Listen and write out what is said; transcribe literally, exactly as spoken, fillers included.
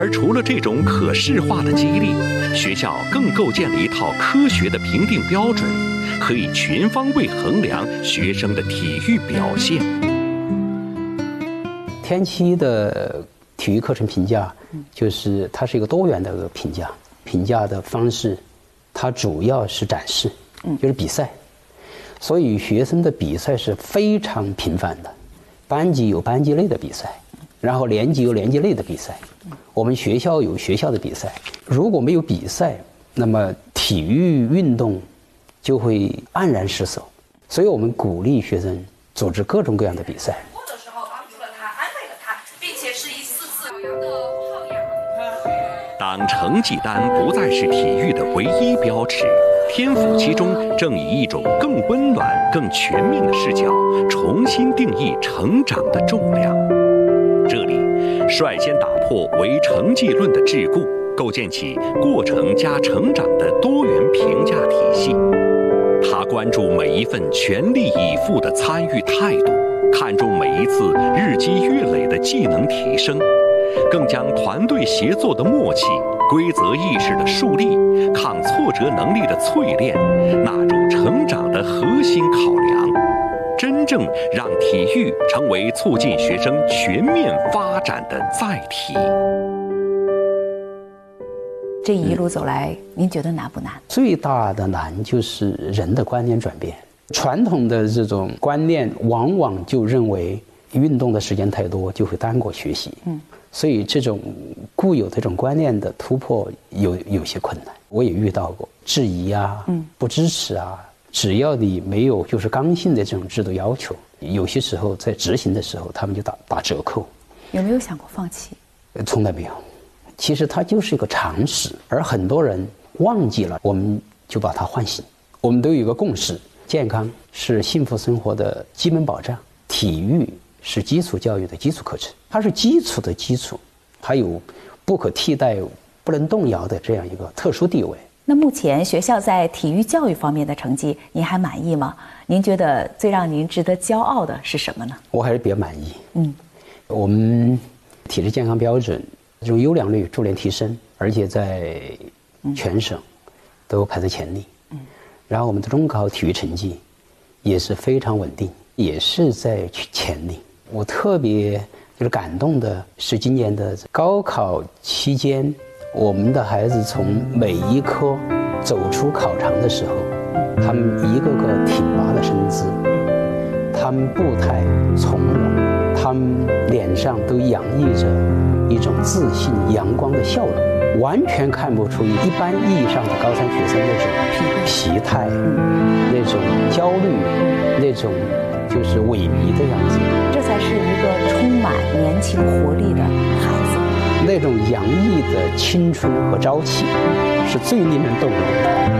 而除了这种可视化的激励，学校更构建了一套科学的评定标准，可以全方位衡量学生的体育表现。 天七的体育课程评价，就是它是一个多元的评价，评价的方式，它主要是展示，就是比赛，所以学生的比赛是非常频繁的，班级有班级内的比赛，然后年级有年级内的比赛，我们学校有学校的比赛。如果没有比赛，那么体育运动就会黯然失色。所以我们鼓励学生组织各种各样的比赛。 的时候帮助了他，安慰了他，并且是一次次表扬的好样。 当成绩单不再是体育的唯一标尺，天府七中正以一种更温暖、更全面的视角，重新定义成长的重量。这里率先打破唯成绩论的桎梏，构建起过程加成长的多元评价体系。他关注每一份全力以赴的参与态度，看重每一次日积月累的技能提升，更将团队协作的默契、规则意识的树立、抗挫折能力的淬炼纳入成长的核心考量，真正让体育成为促进学生全面发展的载体。 这一路走来，您觉得难不难？ 最大的难就是人的观念转变。传统的这种观念往往就认为运动的时间太多就会耽过学习，嗯，所以这种固有的这种观念的突破有有些困难。我也遇到过质疑啊，嗯，不支持啊，只要你没有就是刚性的这种制度要求，有些时候在执行的时候他们就打打折扣。 有没有想过放弃？ 从来没有。其实它就是一个常识，而很多人忘记了，我们就把它唤醒。我们都有一个共识，健康是幸福生活的基本保障，体育是基础教育的基础课程，它是基础的基础，还有不可替代、不能动摇的这样一个特殊地位。 那目前学校在体育教育方面的成绩，您还满意吗？您觉得最让您值得骄傲的是什么呢？ 我还是比较满意。 嗯， 我们体制健康标准这种优良率逐年提升，而且在全省都排在前列。嗯，然后我们的中考体育成绩也是非常稳定，也是在前列。我特别就是感动的是今年的高考期间，我们的孩子从每一科走出考场的时候，他们一个个挺拔的身姿，他们步态从容，他们脸上都洋溢着一种自信阳光的笑容，完全看不出一般意义上的高三学生那种疲态、那种焦虑、那种就是萎靡的样子。 这才是一个充满年轻活力的孩子， 那种洋溢的青春和朝气是最令人动容的。